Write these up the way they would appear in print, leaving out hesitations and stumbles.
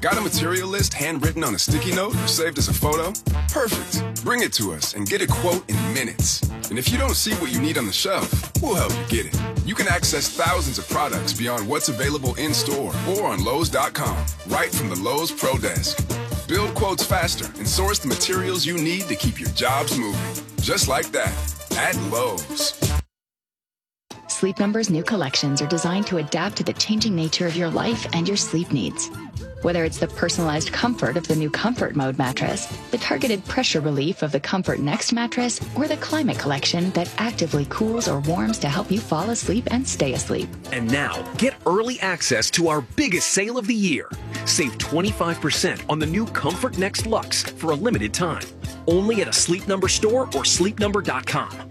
Got a material list handwritten on a sticky note or saved as a photo? Perfect. Bring it to us and get a quote in minutes. And if you don't see what you need on the shelf, we'll help you get it. You can access thousands of products beyond what's available in-store or on Lowe's.com, right from the Lowe's Pro Desk. Build quotes faster and source the materials you need to keep your jobs moving. Just like that, at Lowe's. Sleep Number's new collections are designed to adapt to the changing nature of your life and your sleep needs. Whether it's the personalized comfort of the new Comfort Mode mattress, the targeted pressure relief of the Comfort Next mattress, or the Climate Collection that actively cools or warms to help you fall asleep and stay asleep. And now, get early access to our biggest sale of the year. Save 25% on the new Comfort Next Luxe for a limited time. Only at a Sleep Number store or sleepnumber.com.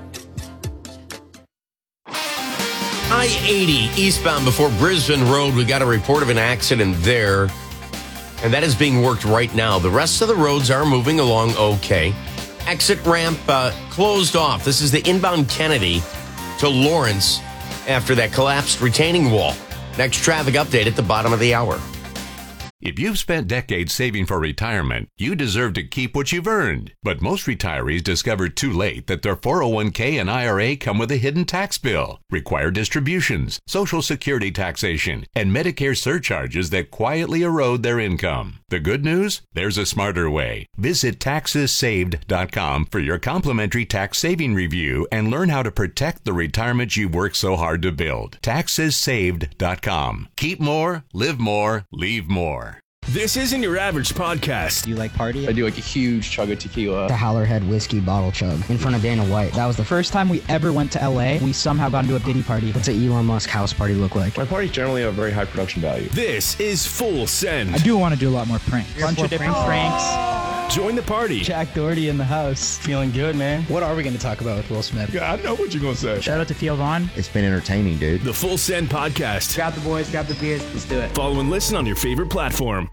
I-80 eastbound before Brisbane Road. We got a report of an accident there, and that is being worked right now. The rest of the roads are moving along okay. Exit ramp closed off. This is the inbound Kennedy to Lawrence after that collapsed retaining wall. Next traffic update at the bottom of the hour. If you've spent decades saving for retirement, you deserve to keep what you've earned. But most retirees discovered too late that their 401k and IRA come with a hidden tax bill, required distributions, Social Security taxation, and Medicare surcharges that quietly erode their income. The good news? There's a smarter way. Visit TaxesSaved.com for your complimentary tax saving review and learn how to protect the retirement you've worked so hard to build. TaxesSaved.com. Keep more, live more, leave more. This isn't your average podcast. Do you like party? I do like a huge chug of tequila. The Howlerhead whiskey bottle chug in front of Dana White. That was the first time we ever went to LA. We somehow got into a Diddy party. What's an Elon Musk house party look like? My parties generally have very high production value. This is Full Send. I do want to do a lot more pranks. Bunch of different pranks. Join the party. Jack Doherty in the house. Feeling good, man. What are we going to talk about with Will Smith? Yeah, I know what you're going to say. Shout out to Theo Vaughn. It's been entertaining, dude. The Full Send podcast. Grab the boys, grab the beers. Let's do it. Follow and listen on your favorite platform.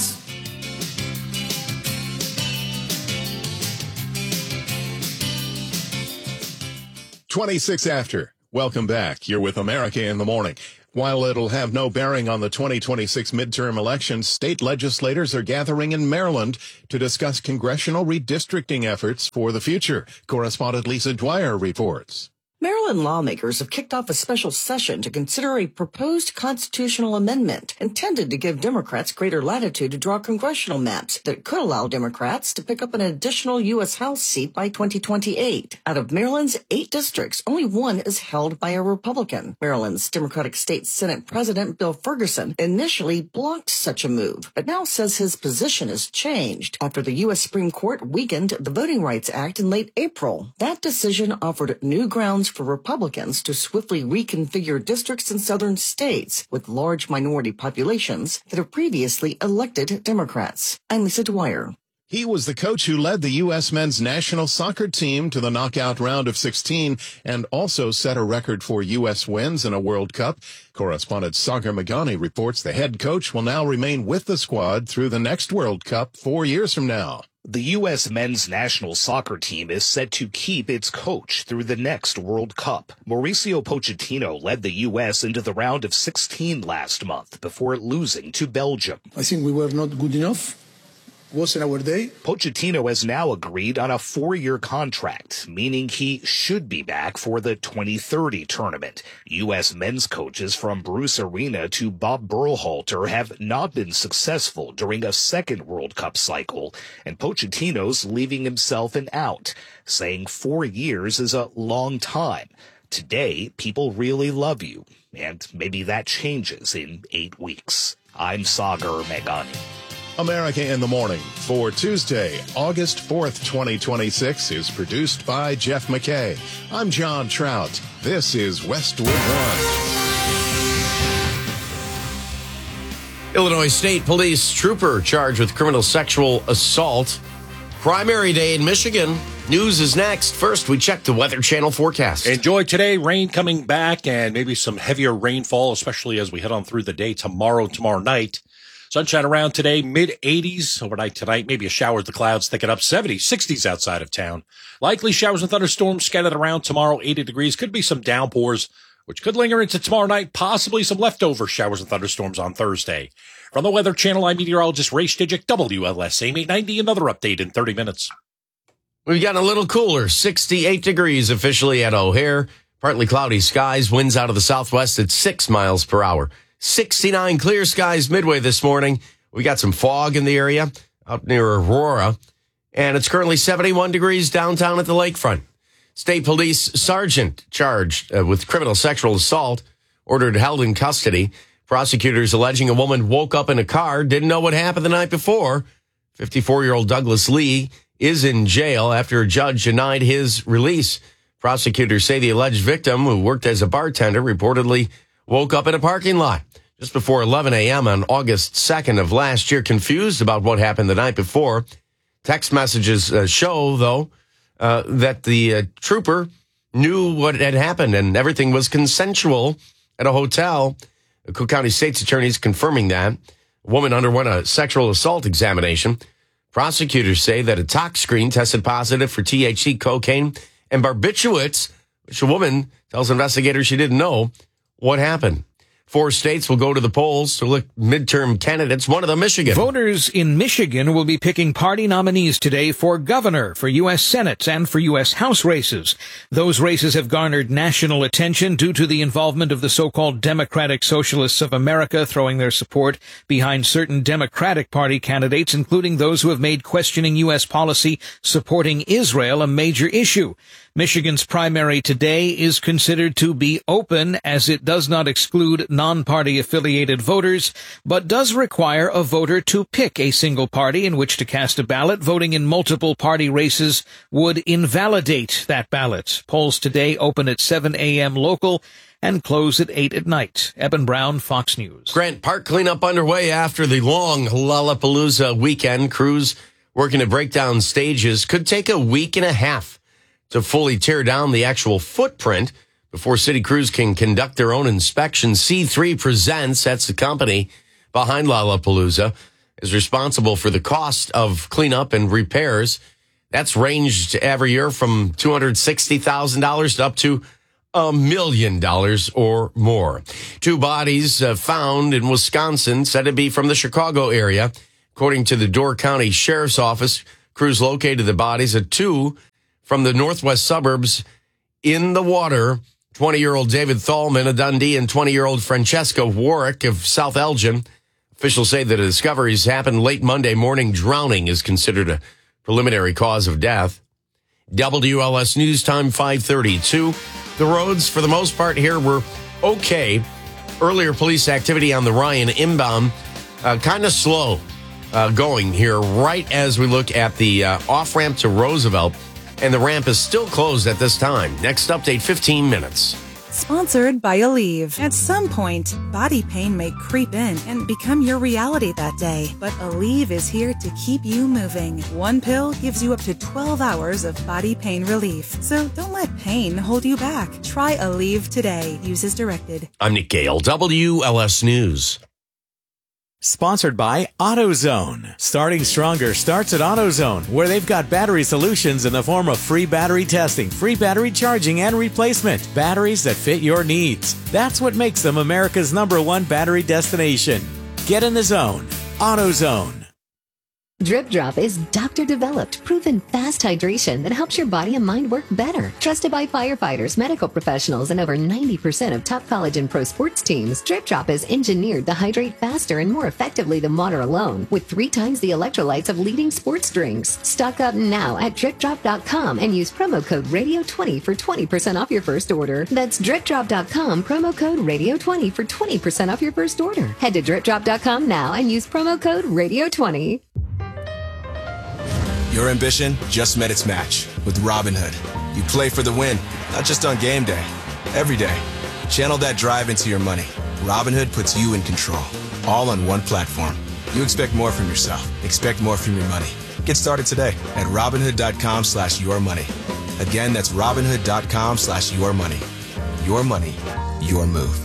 26 after. Welcome back. You're with America in the Morning. While it'll have no bearing on the 2026 midterm elections, state legislators are gathering in Maryland to discuss congressional redistricting efforts for the future. Correspondent Lisa Dwyer reports. Maryland lawmakers have kicked off a special session to consider a proposed constitutional amendment intended to give Democrats greater latitude to draw congressional maps that could allow Democrats to pick up an additional U.S. House seat by 2028. Out of Maryland's 8 districts, only 1 is held by a Republican. Maryland's Democratic State Senate President Bill Ferguson initially blocked such a move, but now says his position has changed after the U.S. Supreme Court weakened the Voting Rights Act in late April. That decision offered new grounds for Republicans to swiftly reconfigure districts in southern states with large minority populations that have previously elected Democrats. I'm Lisa Dwyer. He was the coach who led the U.S. men's national soccer team to the knockout round of 16 and also set a record for U.S. wins in a World Cup. Correspondent Sagar Meghani reports the head coach will now remain with the squad through the next World Cup 4 years from now. The U.S. men's national soccer team is set to keep its coach through the next World Cup. Mauricio Pochettino led the U.S. into the round of 16 last month before losing to Belgium. I think we were not good enough. Wasn't our day. Pochettino has now agreed on a 4-year contract, meaning he should be back for the 2030 tournament. U.S. men's coaches from Bruce Arena to Bob Berhalter have not been successful during a second World Cup cycle, and Pochettino's leaving himself an out, saying 4 years is a long time. Today, people really love you, and maybe that changes in 8 weeks. I'm Sagar Meghani. America in the Morning for Tuesday, August 4th, 2026 is produced by Jeff McKay. I'm John Trout. This is Westwood One. Illinois State Police trooper charged with criminal sexual assault. Primary day in Michigan. News is next. First, we check the Weather Channel forecast. Enjoy today. Rain coming back and maybe some heavier rainfall, especially as we head on through the day tomorrow night. Sunshine around today, mid-80s. Overnight tonight, maybe a shower as the clouds thicken up. 70s, 60s outside of town. Likely showers and thunderstorms scattered around tomorrow, 80 degrees. Could be some downpours, which could linger into tomorrow night. Possibly some leftover showers and thunderstorms on Thursday. From the Weather Channel, I'm meteorologist Ray Stidgick, WLSAM 890. Another update in 30 minutes. We've gotten a little cooler, 68 degrees officially at O'Hare. Partly cloudy skies, winds out of the southwest at 6 miles per hour. 69 clear skies midway this morning. We got some fog in the area out near Aurora. And it's currently 71 degrees downtown at the lakefront. State Police Sergeant charged with criminal sexual assault, ordered held in custody. Prosecutors alleging a woman woke up in a car, didn't know what happened the night before. 54-year-old Douglas Lee is in jail after a judge denied his release. Prosecutors say the alleged victim, who worked as a bartender, reportedly woke up in a parking lot just before 11 a.m. on August 2nd of last year, confused about what happened the night before. Text messages show, though, that the trooper knew what had happened and everything was consensual at a hotel. The Cook County State's attorneys confirming that. A woman underwent a sexual assault examination. Prosecutors say that a tox screen tested positive for THC, cocaine, and barbiturates, which a woman tells investigators she didn't know what happened. 4 states will go to the polls to elect midterm candidates, one of them Michigan. Voters in Michigan will be picking party nominees today for governor, for U.S. Senate, and for U.S. House races. Those races have garnered national attention due to the involvement of the so-called Democratic Socialists of America throwing their support behind certain Democratic Party candidates, including those who have made questioning U.S. policy supporting Israel a major issue. Michigan's primary today is considered to be open as it does not exclude non-party affiliated voters, but does require a voter to pick a single party in which to cast a ballot. Voting in multiple party races would invalidate that ballot. Polls today open at 7 a.m. local and close at 8 at night. Eben Brown, Fox News. Grant Park cleanup underway after the long Lollapalooza weekend. Crews working to break down stages could take a week and a half to fully tear down the actual footprint before city crews can conduct their own inspection. C3 Presents, that's the company behind Lollapalooza, is responsible for the cost of cleanup and repairs. That's ranged every year from $260,000 to up to $1 million or more. 2 bodies found in Wisconsin, said to be from the Chicago area. According to the Door County Sheriff's Office, crews located the bodies of 2 from the northwest suburbs in the water. 20-year-old David Thalman of Dundee and 20-year-old Francesca Warwick of South Elgin. Officials say that the discoveries happened late Monday morning. Drowning is considered a preliminary cause of death. WLS News Time 5:32. The roads, for the most part here, were okay. Earlier police activity on the Ryan inbound, kind of slow going here right as we look at the off-ramp to Roosevelt. And the ramp is still closed at this time. Next update, 15 minutes. Sponsored by Aleve. At some point, body pain may creep in and become your reality that day. But Aleve is here to keep you moving. One pill gives you up to 12 hours of body pain relief. So don't let pain hold you back. Try Aleve today. Use as directed. I'm Nick Gale, WLS News. Sponsored by AutoZone. Starting stronger starts at AutoZone, where they've got battery solutions in the form of free battery testing, free battery charging, and replacement. Batteries that fit your needs. That's what makes them America's #1 battery destination. Get in the zone. AutoZone. Drip Drop is doctor-developed, proven fast hydration that helps your body and mind work better. Trusted by firefighters, medical professionals, and over 90% of top college and pro sports teams, Drip Drop is engineered to hydrate faster and more effectively than water alone, with 3 times the electrolytes of leading sports drinks. Stock up now at DripDrop.com and use promo code Radio20 for 20% off your first order. That's DripDrop.com, promo code Radio20 for 20% off your first order. Head to DripDrop.com now and use promo code Radio20. Your ambition just met its match with Robinhood. You play for the win, not just on game day, every day. Channel that drive into your money. Robinhood puts you in control, all on one platform. You expect more from yourself. Expect more from your money. Get started today at Robinhood.com/yourmoney. Again, that's Robinhood.com/yourmoney. Your money, your move.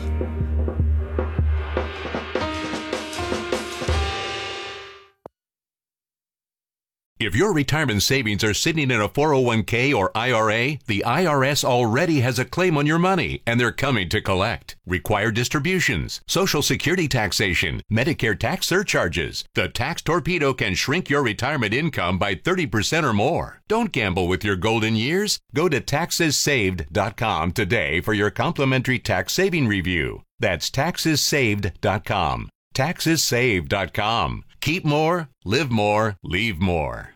If your retirement savings are sitting in a 401k or IRA, the IRS already has a claim on your money, and they're coming to collect. Required distributions, Social Security taxation, Medicare tax surcharges. The Tax Torpedo can shrink your retirement income by 30% or more. Don't gamble with your golden years. Go to taxessaved.com today for your complimentary tax saving review. That's taxessaved.com. Taxessaved.com. Keep more, live more, leave more.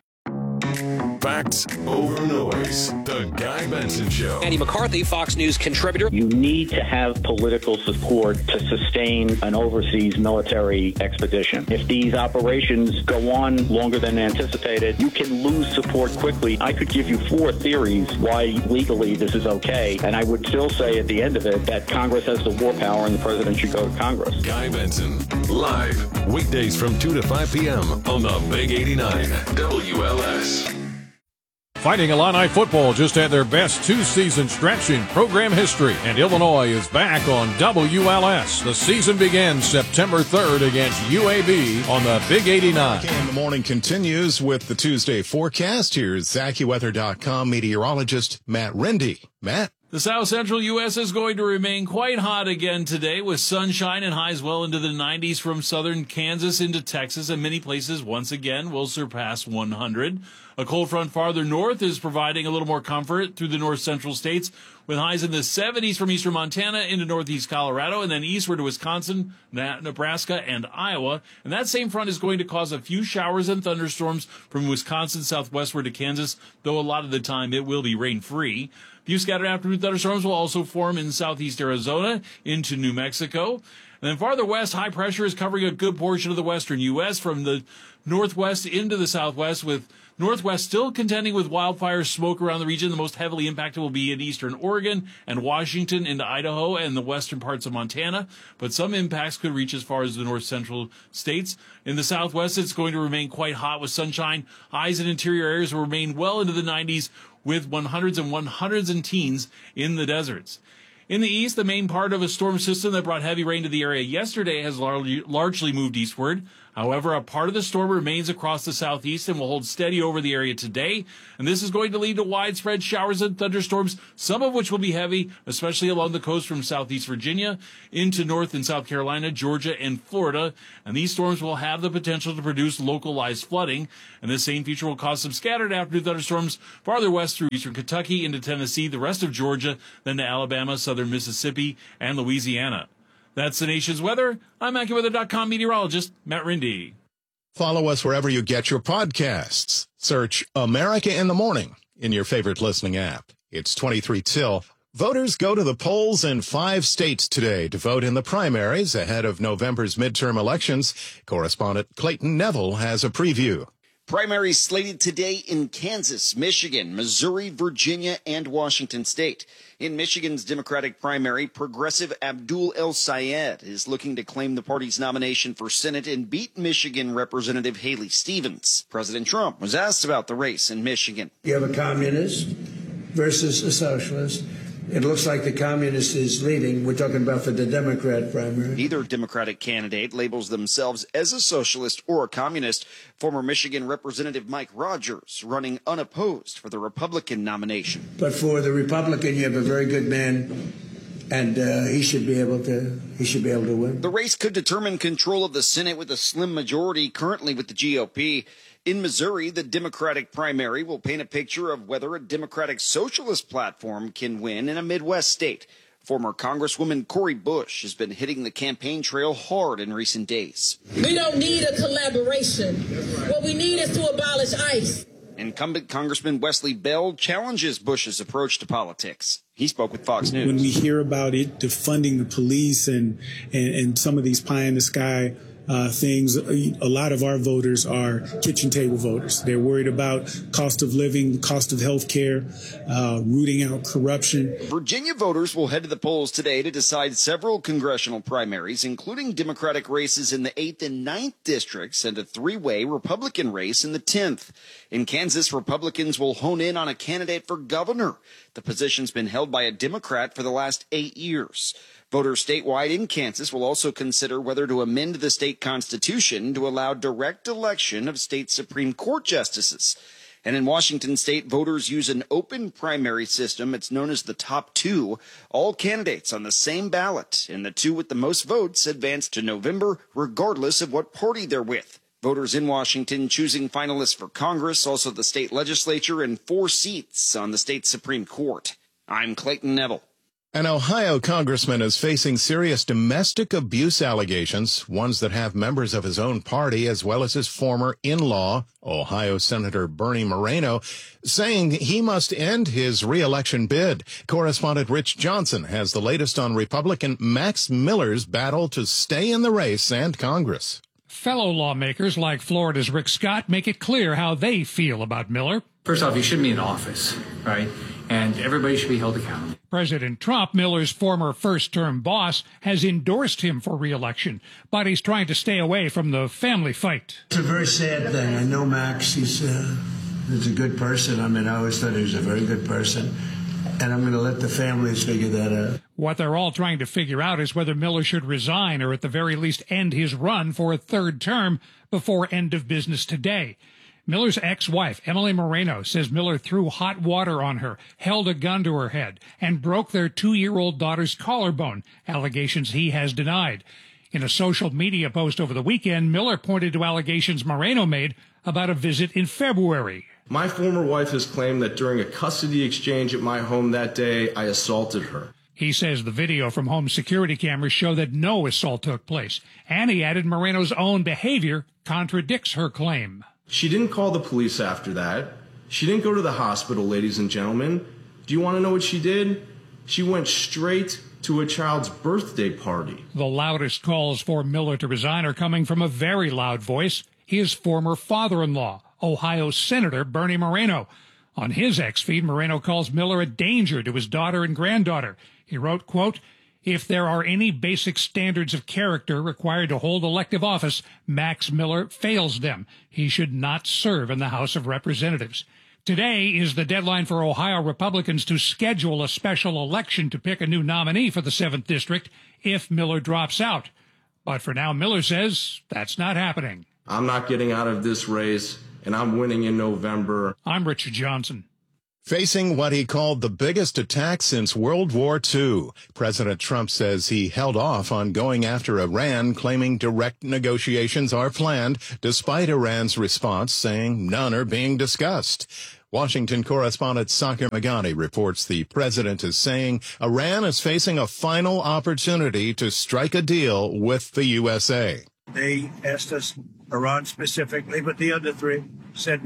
Facts over noise. The Guy Benson Show. Andy McCarthy, Fox News contributor. You need to have political support to sustain an overseas military expedition. If these operations go on longer than anticipated, you can lose support quickly. I could give you 4 theories why legally this is okay, and I would still say at the end of it that Congress has the war power and the president should go to Congress. Guy Benson, live, weekdays from 2 to 5 p.m. on the Big 89 WLS. Fighting Illini football just had their best 2-season stretch in program history, and Illinois is back on WLS. The season begins September 3rd against UAB on the Big 89. In the morning continues with the Tuesday forecast. Here's AccuWeather.com meteorologist Matt Rendy. Matt? The south central U.S. is going to remain quite hot again today with sunshine and highs well into the 90s from southern Kansas into Texas, and many places once again will surpass 100. A cold front farther north is providing a little more comfort through the north central states with highs in the 70s from eastern Montana into northeast Colorado and then eastward to Wisconsin, Nebraska, and Iowa. And that same front is going to cause a few showers and thunderstorms from Wisconsin southwestward to Kansas, though a lot of the time it will be rain-free. Few scattered afternoon thunderstorms will also form in southeast Arizona into New Mexico. And then farther west, high pressure is covering a good portion of the western U.S. from the northwest into the southwest, with northwest still contending with wildfire smoke around the region. The most heavily impacted will be in eastern Oregon and Washington into Idaho and the western parts of Montana, but some impacts could reach as far as the north central states. In the southwest, it's going to remain quite hot with sunshine. Highs in interior areas will remain well into the 90s with 100s and 100s and teens in the deserts. In the east, the main part of a storm system that brought heavy rain to the area yesterday has largely moved eastward. However, a part of the storm remains across the southeast and will hold steady over the area today. And this is going to lead to widespread showers and thunderstorms, some of which will be heavy, especially along the coast from southeast Virginia into North and South Carolina, Georgia, and Florida. And these storms will have the potential to produce localized flooding. And this same feature will cause some scattered afternoon thunderstorms farther west through eastern Kentucky into Tennessee, the rest of Georgia, then to Alabama, southern Mississippi, and Louisiana. That's the nation's weather. I'm AccuWeather.com meteorologist Matt Rindy. Follow us wherever you get your podcasts. Search America in the Morning in your favorite listening app. It's 23 till. Voters go to the polls in 5 states today to vote in the primaries ahead of November's midterm elections. Correspondent Clayton Neville has a preview. Primaries slated today in Kansas, Michigan, Missouri, Virginia, and Washington state. In Michigan's Democratic primary, progressive Abdul El Sayed is looking to claim the party's nomination for Senate and beat Michigan Representative Haley Stevens. President Trump was asked about the race in Michigan. You have a communist versus a socialist. It looks like the communist is leading. We're talking about for the Democrat primary. Neither Democratic candidate labels themselves as a socialist or a communist. Former Michigan Representative Mike Rogers running unopposed for the Republican nomination. But for the Republican, you have a very good man, and he should be able to win. The race could determine control of the Senate with a slim majority currently with the GOP. In Missouri, the Democratic primary will paint a picture of whether a Democratic socialist platform can win in a Midwest state. Former Congresswoman Cori Bush has been hitting the campaign trail hard in recent days. We don't need a collaboration. What we need is to abolish ICE. Incumbent Congressman Wesley Bell challenges Bush's approach to politics. He spoke with Fox News. When we hear about it, defunding the police and some of these pie-in-the-sky things, a lot of our voters are kitchen table voters. They're worried about cost of living, cost of health care, rooting out corruption. Virginia voters will head to the polls today to decide several congressional primaries, including Democratic races in the 8th and 9th districts and a 3-way Republican race in the 10th. In Kansas, Republicans will hone in on a candidate for governor. The position's been held by a Democrat for the last 8 years. Voters statewide in Kansas will also consider whether to amend the state state constitution to allow direct election of state Supreme Court justices. And in Washington state, voters use an open primary system. It's known as the top two. All candidates on the same ballot, and the two with the most votes advance to November, regardless of what party they're with. Voters in Washington choosing finalists for Congress, also the state legislature, and 4 seats on the state Supreme Court. I'm Clayton Neville. An Ohio congressman is facing serious domestic abuse allegations, ones that have members of his own party as well as his former in-law, Ohio Senator Bernie Moreno, saying he must end his re-election bid. Correspondent Rich Johnson has the latest on Republican Max Miller's battle to stay in the race and Congress. Fellow lawmakers like Florida's Rick Scott make it clear how they feel about Miller. First off, he shouldn't be in office, right? And everybody should be held accountable. President Trump, Miller's former first-term boss, has endorsed him for re-election, but he's trying to stay away from the family fight. It's a very sad thing. I know Max. He's a good person. I mean, I always thought he was a very good person. And I'm going to let the families figure that out. What they're all trying to figure out is whether Miller should resign or at the very least end his run for a third term before end of business today. Miller's ex-wife, Emily Moreno, says Miller threw hot water on her, held a gun to her head, and broke their 2-year-old daughter's collarbone, allegations he has denied. In a social media post over the weekend, Miller pointed to allegations Moreno made about a visit in February. My former wife has claimed that during a custody exchange at my home that day, I assaulted her. He says the video from home security cameras show that no assault took place, and he added Moreno's own behavior contradicts her claim. She didn't call the police after that. She didn't go to the hospital, ladies and gentlemen. Do you want to know what she did? She went straight to a child's birthday party. The loudest calls for Miller to resign are coming from a very loud voice, his former father-in-law, Ohio Senator Bernie Moreno. On his X feed, Moreno calls Miller a danger to his daughter and granddaughter. He wrote, quote, "If there are any basic standards of character required to hold elective office, Max Miller fails them. He should not serve in the House of Representatives." Today is the deadline for Ohio Republicans to schedule a special election to pick a new nominee for the 7th District if Miller drops out. But for now, Miller says that's not happening. I'm not getting out of this race, and I'm winning in November. I'm Richard Johnson. Facing what he called the biggest attack since World War II, President Trump says he held off on going after Iran, claiming direct negotiations are planned, despite Iran's response saying none are being discussed. Washington correspondent Sagar Meghani reports the president is saying Iran is facing a final opportunity to strike a deal with the USA. They asked us, Iran specifically, but the other three said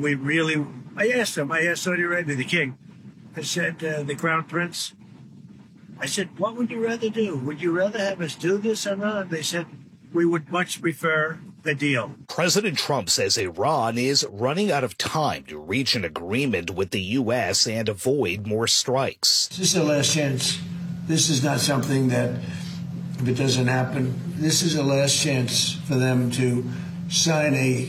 I asked Saudi Arabia, the king. I said, the crown prince. I said, what would you rather do? Would you rather have us do this or not? They said, we would much prefer the deal. President Trump says Iran is running out of time to reach an agreement with the U.S. and avoid more strikes. This is the last chance. This is not something that, if it doesn't happen, this is the last chance for them to sign a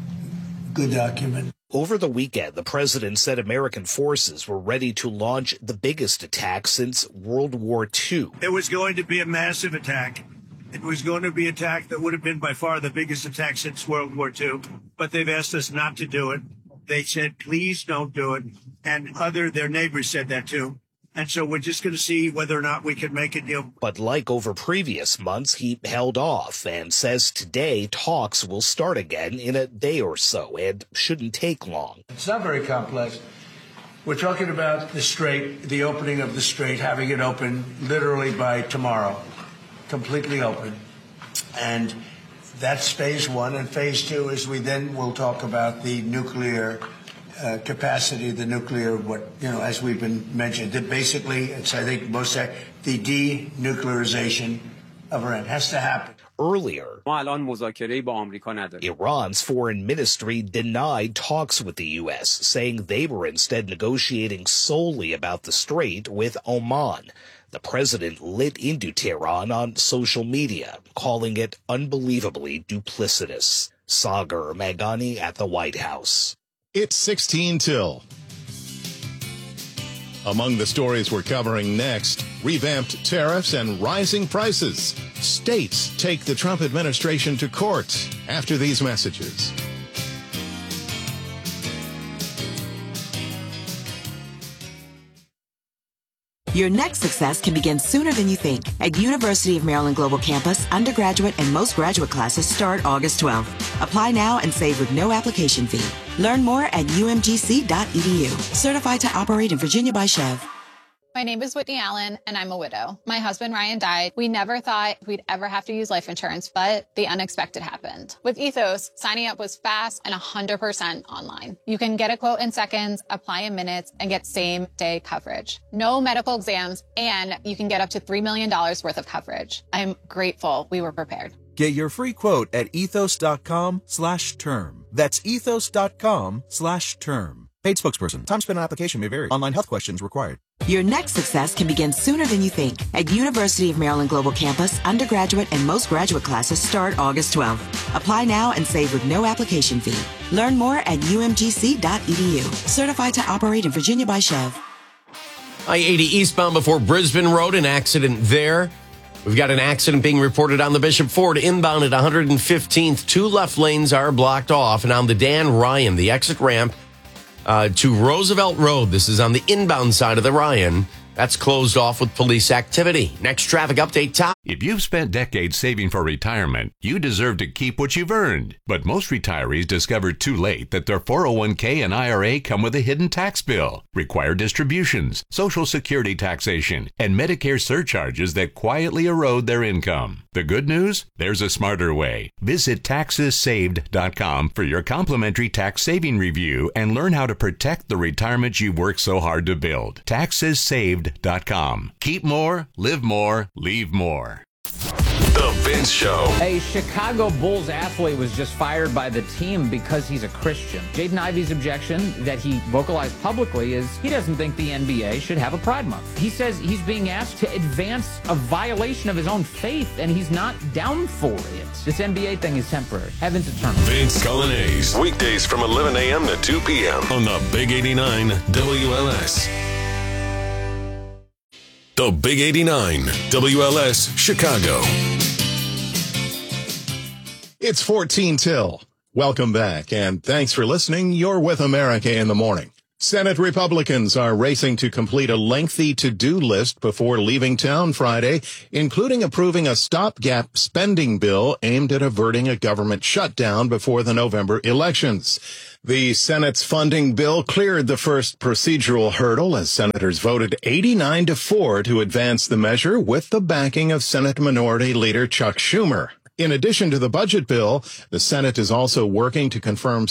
good document. Over the weekend, the president said American forces were ready to launch the biggest attack since World War II. It was going to be a massive attack. It was going to be an attack that would have been by far the biggest attack since World War II. But they've asked us not to do it. They said, please don't do it. And their neighbors said that too. And so we're just going to see whether or not we can make a deal. But like over previous months, he held off and says today talks will start again in a day or so and shouldn't take long. It's not very complex. We're talking about the strait, the opening of the strait, having it open literally by tomorrow, completely open. And that's phase one. And phase two is we'll talk about the nuclear capacity, the nuclear, as we've been mentioned, that basically it's, I think, the denuclearization of Iran has to happen. Earlier, Iran's foreign ministry denied talks with the U.S., saying they were instead negotiating solely about the strait with Oman. The president lit into Tehran on social media, calling it unbelievably duplicitous. Sagar Meghani at the White House. It's 16 till. Among the stories we're covering next, revamped tariffs and rising prices. States take the Trump administration to court after these messages. Your next success can begin sooner than you think. At University of Maryland Global Campus, undergraduate and most graduate classes start August 12th. Apply now and save with no application fee. Learn more at umgc.edu. Certified to operate in Virginia by Chev. My name is Whitney Allen, and I'm a widow. My husband, Ryan, died. We never thought we'd ever have to use life insurance, but the unexpected happened. With Ethos, signing up was fast and 100% online. You can get a quote in seconds, apply in minutes, and get same-day coverage. No medical exams, and you can get up to $3 million worth of coverage. I'm grateful we were prepared. Get your free quote at ethos.com/term. That's ethos.com/term. Paid spokesperson. Time spent on application may vary. Online health questions required. Your next success can begin sooner than you think. At University of Maryland Global Campus, undergraduate and most graduate classes start August 12th. Apply now and save with no application fee. Learn more at umgc.edu. Certified to operate in Virginia by Chev. I-80 eastbound before Brisbane Road, an accident there. We've got an accident being reported on the Bishop Ford inbound at 115th. Two left lanes are blocked off. And on the Dan Ryan, the exit ramp to Roosevelt Road. This is on the inbound side of the Ryan. That's closed off with police activity. Next traffic update, Tom. If you've spent decades saving for retirement, you deserve to keep what you've earned. But most retirees discover too late that their 401k and IRA come with a hidden tax bill, require distributions, Social Security taxation, and Medicare surcharges that quietly erode their income. The good news? There's a smarter way. Visit TaxesSaved.com for your complimentary tax saving review and learn how to protect the retirement you've worked so hard to build. TaxesSaved.com. Keep more, live more, leave more. The Vince Show. A Chicago Bulls athlete was just fired by the team because he's a Christian. Jaden Ivey's objection that he vocalized publicly is he doesn't think the NBA should have a Pride Month. He says he's being asked to advance a violation of his own faith, and he's not down for it. This NBA thing is temporary. Heaven's eternal. Vince Cullinase. Weekdays from 11 a.m. to 2 p.m. on the Big 89 WLS. The Big 89, WLS, Chicago. It's 14 till. Welcome back, and thanks for listening. You're with America in the Morning. Senate Republicans are racing to complete a lengthy to-do list before leaving town Friday, including approving a stopgap spending bill aimed at averting a government shutdown before the November elections. The Senate's funding bill cleared the first procedural hurdle as senators voted 89-4 to advance the measure with the backing of Senate Minority Leader Chuck Schumer. In addition to the budget bill, the Senate is also working to confirm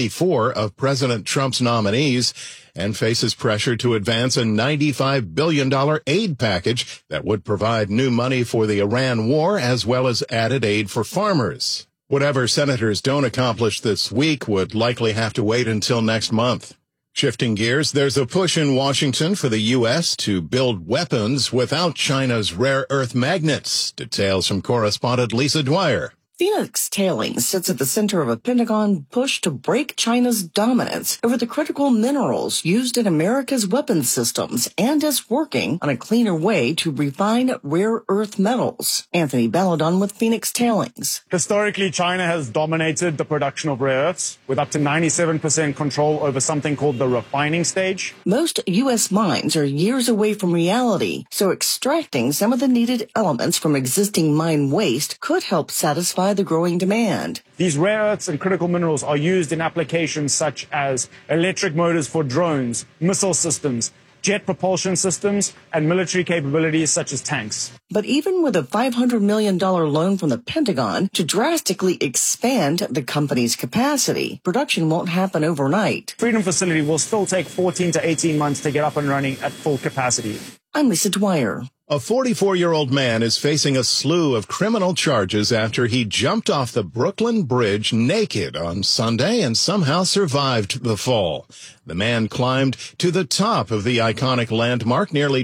74 of President Trump's nominees and faces pressure to advance a $95 billion aid package that would provide new money for the Iran war as well as added aid for farmers. Whatever senators don't accomplish this week would likely have to wait until next month. Shifting gears, there's a push in Washington for the U.S. to build weapons without China's rare earth magnets. Details from correspondent Lisa Dwyer. Phoenix Tailings sits at the center of a Pentagon push to break China's dominance over the critical minerals used in America's weapons systems and is working on a cleaner way to refine rare earth metals. Anthony Belladon with Phoenix Tailings. Historically, China has dominated the production of rare earths with up to 97% control over something called the refining stage. Most U.S. mines are years away from reality, so extracting some of the needed elements from existing mine waste could help satisfy the growing demand. These rare earths and critical minerals are used in applications such as electric motors for drones, missile systems, jet propulsion systems, and military capabilities such as tanks. But even with a $500 million loan from the Pentagon to drastically expand the company's capacity, production won't happen overnight. Freedom Facility will still take 14 to 18 months to get up and running at full capacity. I'm Lisa Dwyer. A 44-year-old man is facing a slew of criminal charges after he jumped off the Brooklyn Bridge naked on Sunday and somehow survived the fall. The man climbed to the top of the iconic landmark nearly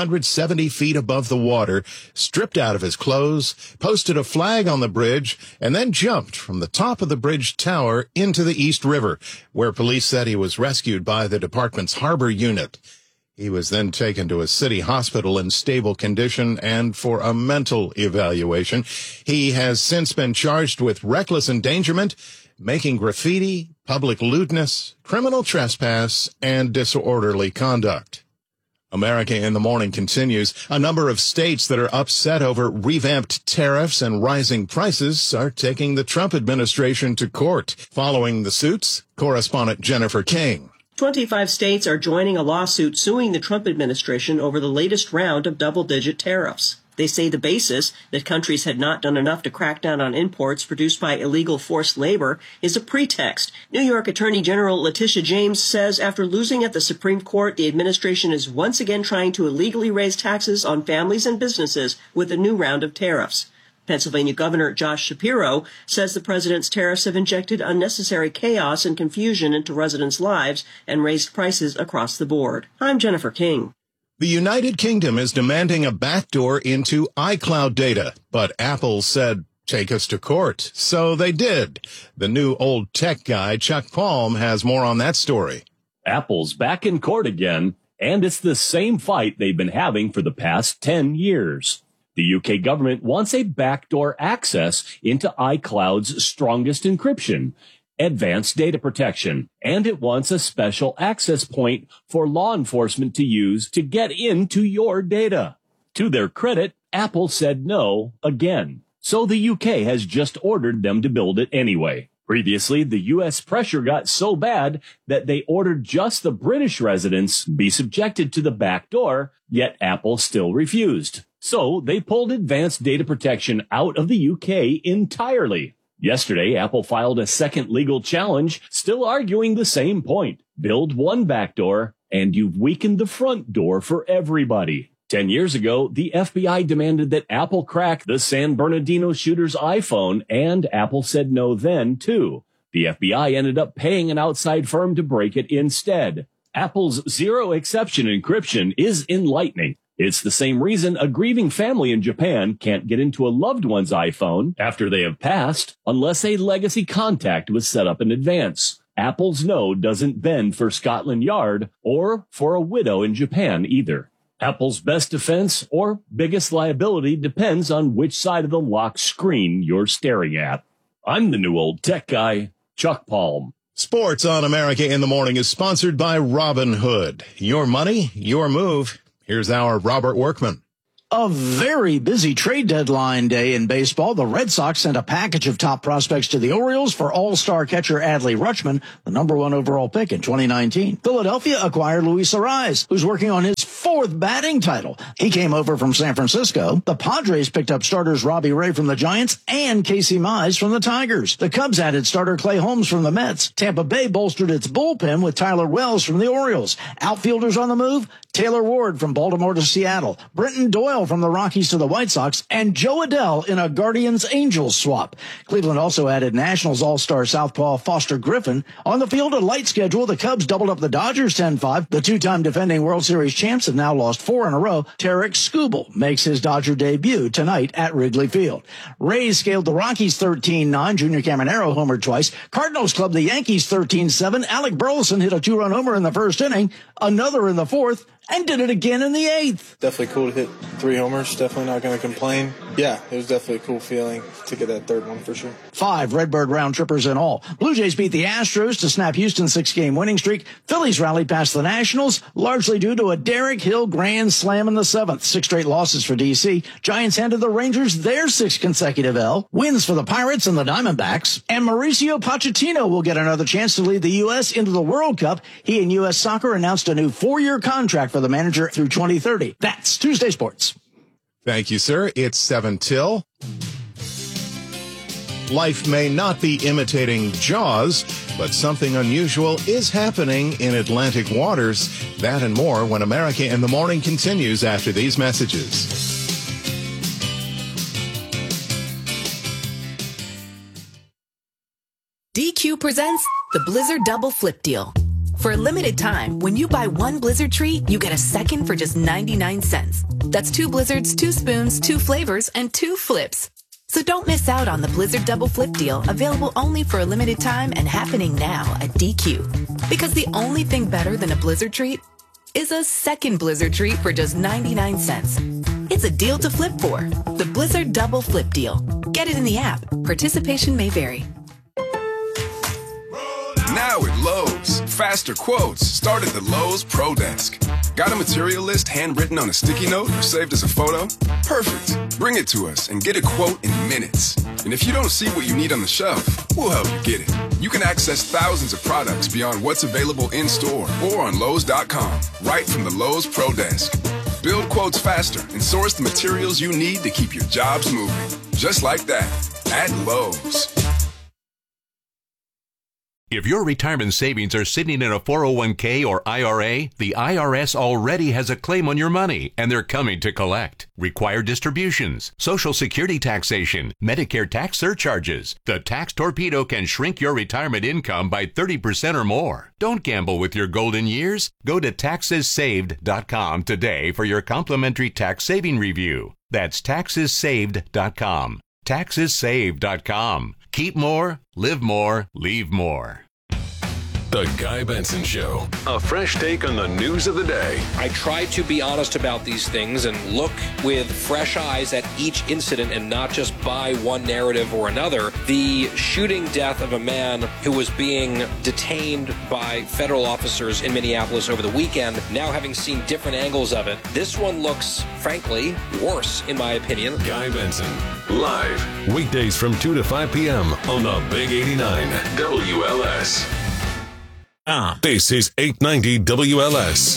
270 feet above the water, stripped out of his clothes, posted a flag on the bridge, and then jumped from the top of the bridge tower into the East River, where police said he was rescued by the department's harbor unit. He was then taken to a city hospital in stable condition and for a mental evaluation. He has since been charged with reckless endangerment, making graffiti, public lewdness, criminal trespass, and disorderly conduct. America in the Morning continues. A number of states that are upset over revamped tariffs and rising prices are taking the Trump administration to court. Following the suits, correspondent Jennifer King. 25 states are joining a lawsuit suing the Trump administration over the latest round of double-digit tariffs. They say the basis, that countries had not done enough to crack down on imports produced by illegal forced labor, is a pretext. New York Attorney General Letitia James says after losing at the Supreme Court, the administration is once again trying to illegally raise taxes on families and businesses with a new round of tariffs. Pennsylvania Governor Josh Shapiro says the president's tariffs have injected unnecessary chaos and confusion into residents' lives and raised prices across the board. I'm Jennifer King. The United Kingdom is demanding a backdoor into iCloud data, but Apple said, take us to court. So they did. The new old tech guy, Chuck Palm, has more on that story. Apple's back in court again, and it's the same fight they've been having for the past 10 years. The UK government wants a backdoor access into iCloud's strongest encryption, advanced data protection, and it wants a special access point for law enforcement to use to get into your data. To their credit, Apple said no again. So the UK has just ordered them to build it anyway. Previously, the U.S. pressure got so bad that they ordered just the British residents be subjected to the backdoor, yet Apple still refused. So they pulled advanced data protection out of the UK entirely. Yesterday, Apple filed a second legal challenge, still arguing the same point. Build one backdoor, and you've weakened the front door for everybody. 10 years ago, the FBI demanded that Apple crack the San Bernardino shooter's iPhone, and Apple said no then, too. The FBI ended up paying an outside firm to break it instead. Apple's zero-exception encryption is enlightening. It's the same reason a grieving family in Japan can't get into a loved one's iPhone after they have passed unless a legacy contact was set up in advance. Apple's no doesn't bend for Scotland Yard or for a widow in Japan either. Apple's best defense or biggest liability depends on which side of the locked screen you're staring at. I'm the new old tech guy, Chuck Palm. Sports on America in the Morning is sponsored by Robinhood. Your money, your move. Here's our Robert Workman. A very busy trade deadline day in baseball. The Red Sox sent a package of top prospects to the Orioles for all-star catcher Adley Rutschman, the number 1 overall pick in 2019. Philadelphia acquired Luis Arraez, who's working on his 4th batting title. He came over from San Francisco. The Padres picked up starters Robbie Ray from the Giants and Casey Mize from the Tigers. The Cubs added starter Clay Holmes from the Mets. Tampa Bay bolstered its bullpen with Tyler Wells from the Orioles. Outfielders on the move, Taylor Ward from Baltimore to Seattle, Brenton Doyle from the Rockies to the White Sox, and Joe Adell in a Guardians-Angels swap. Cleveland also added Nationals all-star southpaw Foster Griffin. On the field, a light schedule. The Cubs doubled up the Dodgers 10-5. The two-time defending World Series champs have now lost 4 in a row. Tarek Skubal makes his Dodger debut tonight at Wrigley Field. Rays scaled the Rockies 13-9. Junior Caminero homered twice. Cardinals clubbed the Yankees 13-7. Alec Burleson hit a 2-run homer in the first inning, another in the 4th, and did it again in the 8th. Definitely cool to hit 3 homers. Definitely not going to complain. Yeah, it was definitely a cool feeling to get that 3rd one for sure. 5 Redbird round trippers in all. Blue Jays beat the Astros to snap Houston's 6-game winning streak. Phillies rallied past the Nationals, largely due to a Derek Hill grand slam in the 7th. 6 straight losses for D.C. Giants handed the Rangers their 6th consecutive L. Wins for the Pirates and the Diamondbacks. And Mauricio Pochettino will get another chance to lead the U.S. into the World Cup. He and U.S. Soccer announced a new 4-year contract for the manager through 2030. That's Tuesday Sports. Thank you, sir. It's 7 till. Life may not be imitating Jaws, but something unusual is happening in Atlantic waters. That and more when America in the Morning continues after these messages. DQ presents the Blizzard Double Flip Deal. For a limited time, when you buy 1 Blizzard treat, you get a second for just 99 cents. That's 2 Blizzards, 2 spoons, 2 flavors, and 2 flips. So don't miss out on the Blizzard Double Flip Deal, available only for a limited time and happening now at DQ. Because the only thing better than a Blizzard treat is a second Blizzard treat for just 99 cents. It's a deal to flip for. The Blizzard Double Flip Deal. Get it in the app. Participation may vary. Now at Lowe's, faster quotes start at the Lowe's Pro Desk. Got a material list handwritten on a sticky note or saved as a photo? Perfect. Bring it to us and get a quote in minutes. And if you don't see what you need on the shelf, we'll help you get it. You can access thousands of products beyond what's available in-store or on Lowe's.com, right from the Lowe's Pro Desk. Build quotes faster and source the materials you need to keep your jobs moving. Just like that, at Lowe's. If your retirement savings are sitting in a 401k or IRA, the IRS already has a claim on your money, and they're coming to collect. Required distributions, Social Security taxation, Medicare tax surcharges. The Tax Torpedo can shrink your retirement income by 30% or more. Don't gamble with your golden years. Go to taxessaved.com today for your complimentary tax saving review. That's taxessaved.com. Taxessaved.com. Keep more, live more, leave more. The Guy Benson Show. A fresh take on the news of the day. I try to be honest about these things and look with fresh eyes at each incident and not just buy one narrative or another. The shooting death of a man who was being detained by federal officers in Minneapolis over the weekend, now having seen different angles of it, this one looks, frankly, worse, in my opinion. Guy Benson, live, weekdays from 2 to 5 p.m. on the Big 89 WLS. This is 890 WLS.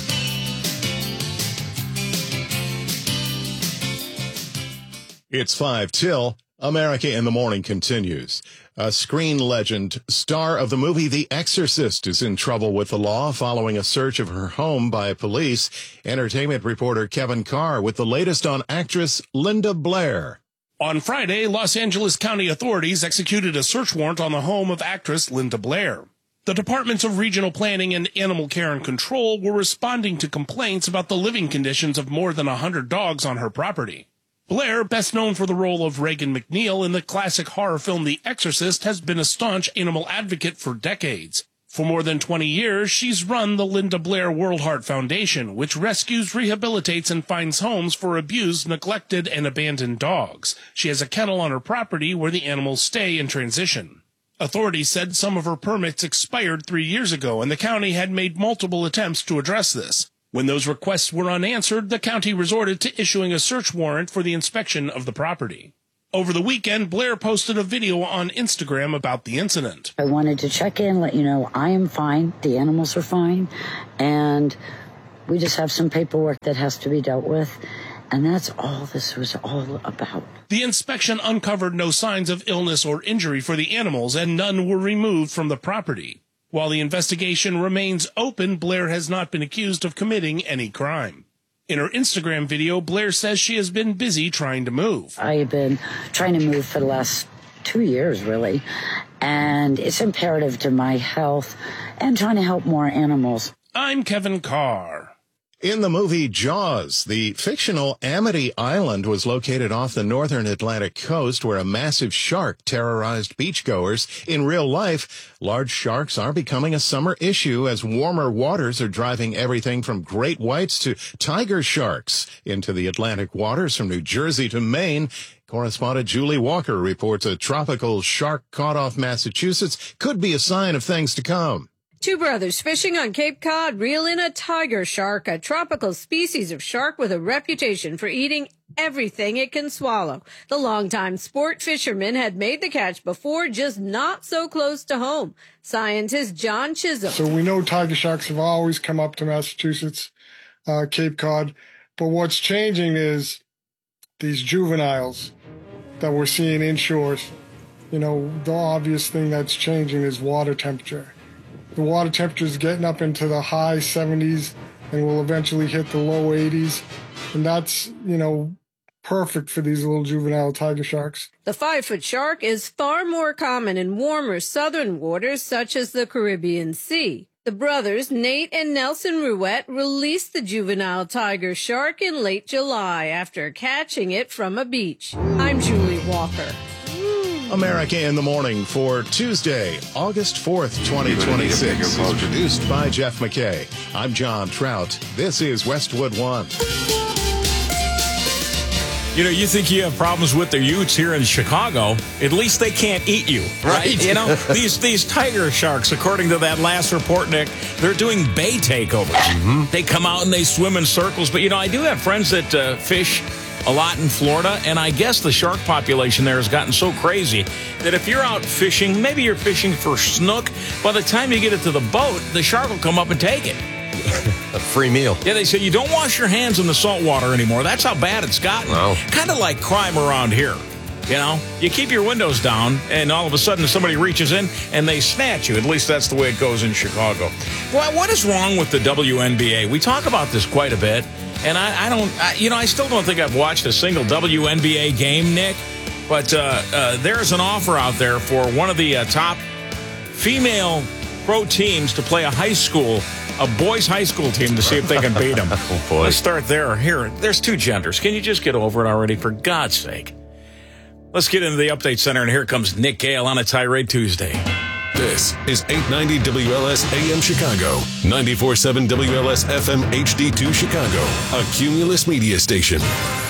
It's 5 till. America in the Morning continues. A screen legend, star of the movie The Exorcist, is in trouble with the law following a search of her home by police. Entertainment reporter Kevin Carr with the latest on actress Linda Blair. On Friday, Los Angeles County authorities executed a search warrant on the home of actress Linda Blair. The Departments of Regional Planning and Animal Care and Control were responding to complaints about the living conditions of more than 100 dogs on her property. Blair, best known for the role of Regan McNeil in the classic horror film The Exorcist, has been a staunch animal advocate for decades. For more than 20 years, she's run the Linda Blair World Heart Foundation, which rescues, rehabilitates, and finds homes for abused, neglected, and abandoned dogs. She has a kennel on her property where the animals stay in transition. Authorities said some of her permits expired 3 years ago, and the county had made multiple attempts to address this. When those requests were unanswered, the county resorted to issuing a search warrant for the inspection of the property. Over the weekend, Blair posted a video on Instagram about the incident. I wanted to check in, let you know I am fine, the animals are fine, and we just have some paperwork that has to be dealt with. And that's all this was all about. The inspection uncovered no signs of illness or injury for the animals, and none were removed from the property. While the investigation remains open, Blair has not been accused of committing any crime. In her Instagram video, Blair says she has been busy trying to move. I have been trying to move for the last 2 years, really, and it's imperative to my health and trying to help more animals. I'm Kevin Carr. In the movie Jaws, the fictional Amity Island was located off the northern Atlantic coast where a massive shark terrorized beachgoers. In real life, large sharks are becoming a summer issue as warmer waters are driving everything from great whites to tiger sharks into the Atlantic waters from New Jersey to Maine. Correspondent Julie Walker reports a tropical shark caught off Massachusetts could be a sign of things to come. Two brothers fishing on Cape Cod reel in a tiger shark, a tropical species of shark with a reputation for eating everything it can swallow. The longtime sport fisherman had made the catch before, just not so close to home. Scientist John Chisholm. So we know tiger sharks have always come up to Massachusetts, Cape Cod. But what's changing is these juveniles that we're seeing inshores. You know, the obvious thing that's changing is water temperature. The water temperature is getting up into the high 70s and will eventually hit the low 80s. And that's, you know, perfect for these little juvenile tiger sharks. The 5-foot shark is far more common in warmer southern waters such as the Caribbean Sea. The brothers, Nate and Nelson Ruette, released the juvenile tiger shark in late July after catching it from a beach. I'm Julie Walker. America in the Morning for Tuesday, August 4th, 2026 is produced by Jeff McKay. I'm John Trout. This is Westwood One. You know, you think you have problems with the Utes here in Chicago. At least they can't eat you, right? You know, these tiger sharks, according to that last report, Nick, they're doing bay takeovers. Mm-hmm. They come out and they swim in circles. But, you know, I do have friends that fish a lot in Florida, and I guess the shark population there has gotten so crazy that if you're out fishing, maybe you're fishing for snook, by the time you get it to the boat, the shark will come up and take it. A free meal. Yeah, they say you don't wash your hands in the salt water anymore. That's how bad it's gotten. Wow. Kind of like crime around here. You know, you keep your windows down, and all of a sudden somebody reaches in and they snatch you. At least that's the way it goes in Chicago. Well, what is wrong with the WNBA? We talk about this quite a bit. And I still don't think I've watched a single WNBA game, Nick. But there's an offer out there for one of the top female pro teams to play a boys' high school team to see if they can beat them. Oh, boy. Let's start there. Here, there's two genders. Can you just get over it already, for God's sake? Let's get into the update center, and here comes Nick Gale on a Tirade Tuesday. This is 890 WLS AM Chicago, 94.7 WLS FM HD2 Chicago, a Cumulus media station.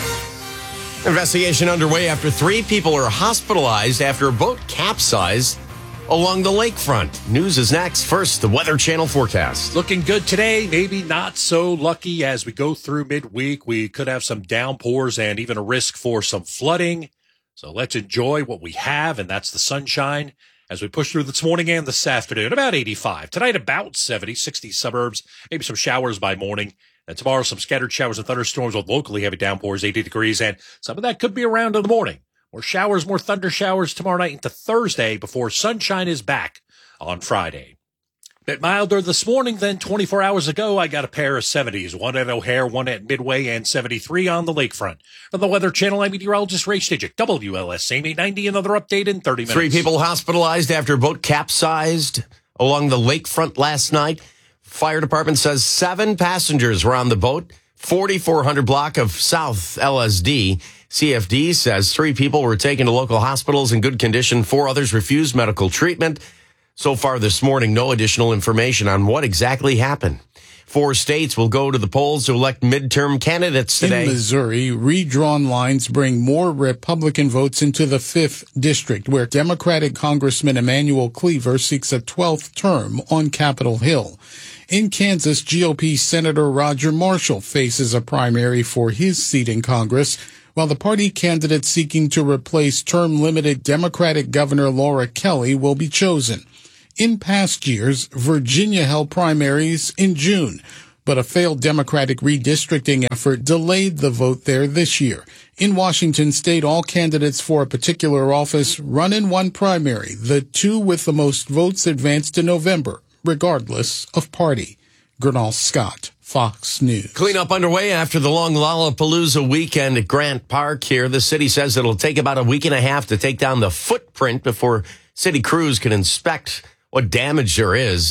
Investigation underway after 3 people are hospitalized after a boat capsized along the lakefront. News is next. First, the Weather Channel forecast. Looking good today, maybe not so lucky as we go through midweek. We could have some downpours and even a risk for some flooding. So let's enjoy what we have, and that's the sunshine as we push through this morning and this afternoon. About 85. Tonight, about 70, 60 suburbs, maybe some showers by morning. And tomorrow, some scattered showers and thunderstorms with locally heavy downpours, 80 degrees. And some of that could be around in the morning. More showers, more thunder showers tomorrow night into Thursday before sunshine is back on Friday. Bit milder this morning than 24 hours ago. I got a pair of 70s, one at O'Hare, one at Midway, and 73 on the lakefront. From the Weather Channel, I'm meteorologist Ray Stidgick, WLS, same 890, another update in 30 minutes. 3 people hospitalized after a boat capsized along the lakefront last night. Fire department says 7 passengers were on the boat, 4400 block of South LSD. CFD says 3 people were taken to local hospitals in good condition. 4 others refused medical treatment. So far this morning, no additional information on what exactly happened. 4 states will go to the polls to elect midterm candidates today. In Missouri, redrawn lines bring more Republican votes into the 5th district, where Democratic Congressman Emanuel Cleaver seeks a 12th term on Capitol Hill. In Kansas, GOP Senator Roger Marshall faces a primary for his seat in Congress, while the party candidate seeking to replace term-limited Democratic Governor Laura Kelly will be chosen. In past years, Virginia held primaries in June, but a failed Democratic redistricting effort delayed the vote there this year. In Washington state, all candidates for a particular office run in one primary. The 2 with the most votes advance to November, regardless of party. Gernal Scott, Fox News. Cleanup underway after the long Lollapalooza weekend at Grant Park here. The city says it'll take about a week and a half to take down the footprint before city crews can inspect what damage there is.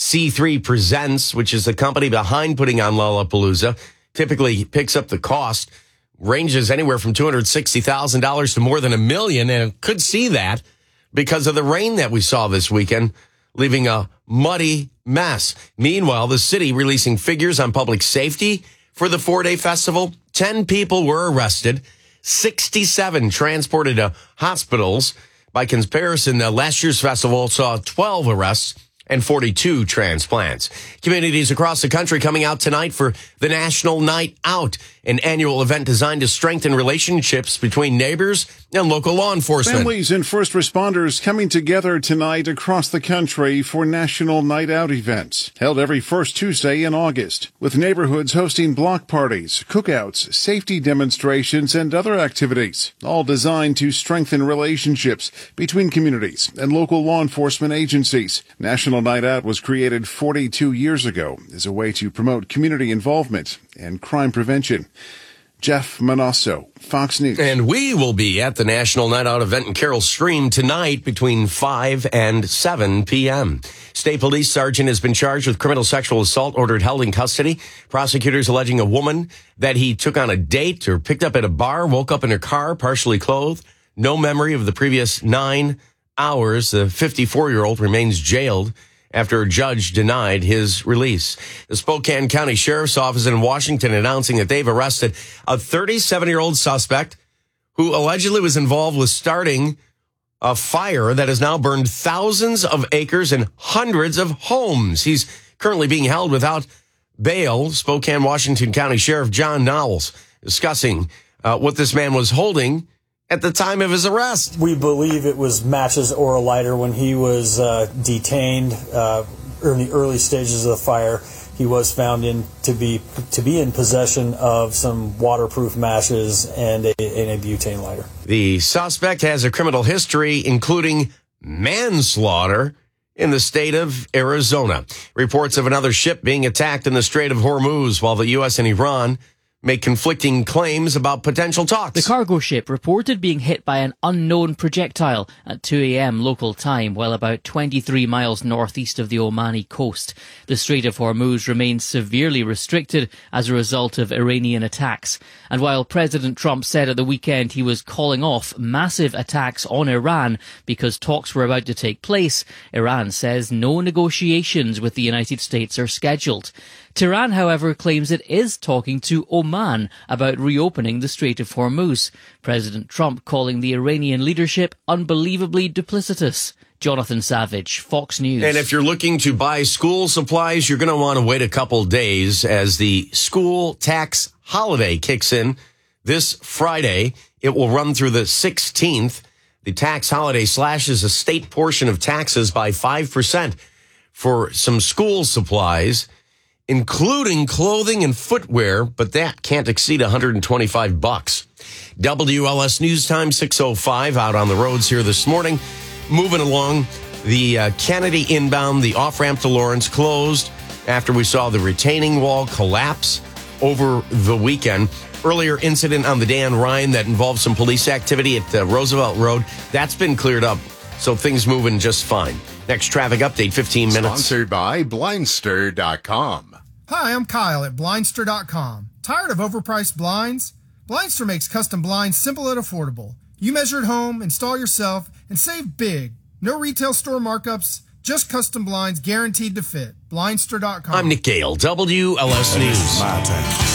C3 Presents, which is the company behind putting on Lollapalooza, typically picks up the cost, ranges anywhere from $260,000 to more than $1 million, and could see that because of the rain that we saw this weekend, leaving a muddy mess. Meanwhile, the city releasing figures on public safety for the 4-day festival. 10 people were arrested, 67 transported to hospitals. By comparison, last year's festival saw 12 arrests and 42 transplants. Communities across the country coming out tonight for the National Night Out, an annual event designed to strengthen relationships between neighbors and local law enforcement. Families and first responders coming together tonight across the country for National Night Out events, held every first Tuesday in August, with neighborhoods hosting block parties, cookouts, safety demonstrations, and other activities, all designed to strengthen relationships between communities and local law enforcement agencies. National Night Out was created 42 years ago as a way to promote community involvement and crime prevention. Jeff Manasso, Fox News. And we will be at the National Night Out event in Carroll Stream tonight between 5 and 7 p.m. State Police Sergeant has been charged with criminal sexual assault, ordered held in custody. Prosecutors alleging a woman that he took on a date or picked up at a bar, woke up in her car, partially clothed, no memory of the previous 9 hours. The 54-year-old remains jailed after a judge denied his release. The Spokane County Sheriff's Office in Washington announcing that they've arrested a 37-year-old suspect who allegedly was involved with starting a fire that has now burned thousands of acres and hundreds of homes. He's currently being held without bail. Spokane, Washington County Sheriff John Knowles discussing what this man was holding at the time of his arrest. We believe it was matches or a lighter. When he was detained in the early stages of the fire, he was found to be in possession of some waterproof matches and a butane lighter. The suspect has a criminal history, including manslaughter in the state of Arizona. Reports of another ship being attacked in the Strait of Hormuz while the U.S. and Iran make conflicting claims about potential talks. The cargo ship reported being hit by an unknown projectile at 2 a.m. local time while about 23 miles northeast of the Omani coast. The Strait of Hormuz remains severely restricted as a result of Iranian attacks. And while President Trump said at the weekend he was calling off massive attacks on Iran because talks were about to take place, Iran says no negotiations with the United States are scheduled. Tehran, however, claims it is talking to Oman about reopening the Strait of Hormuz. President Trump calling the Iranian leadership unbelievably duplicitous. Jonathan Savage, Fox News. And if you're looking to buy school supplies, you're going to want to wait a couple days as the school tax holiday kicks in this Friday. It will run through the 16th. The tax holiday slashes a state portion of taxes by 5% for some school supplies, including clothing and footwear, but that can't exceed $125. WLS News Time 6:05 out on the roads here this morning. Moving along, the Kennedy inbound, the off-ramp to Lawrence closed after we saw the retaining wall collapse over the weekend. Earlier incident on the Dan Ryan that involved some police activity at Roosevelt Road, that's been cleared up, so things moving just fine. Next traffic update, 15 minutes. Sponsored by Blindster.com. Hi, I'm Kyle at Blindster.com. Tired of overpriced blinds? Blindster makes custom blinds simple and affordable. You measure at home, install yourself, and save big. No retail store markups, just custom blinds guaranteed to fit. Blindster.com. I'm Nick Gale, WLS News.